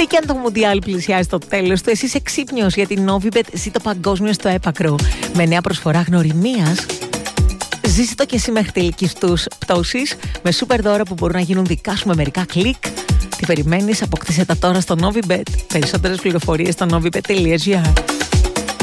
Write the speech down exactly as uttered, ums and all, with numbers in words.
και αν το Μουντιάλ πλησιάζει στο τέλος του, εσύ είσαι ξύπνιος, γιατί η Novibet ζει το παγκόσμιο στο έπακρο. Με νέα προσφορά γνωριμίας. Ζήσε το και εσύ μέχρι τελικής τους πτώσης, με σούπερ δώρα που μπορούν να γίνουν δικά σου με μερικά κλικ. Τι περιμένεις, αποκτήσε τα τώρα στο Novibet. Περισσότερες πληροφορίες στο novibet τελεία gr.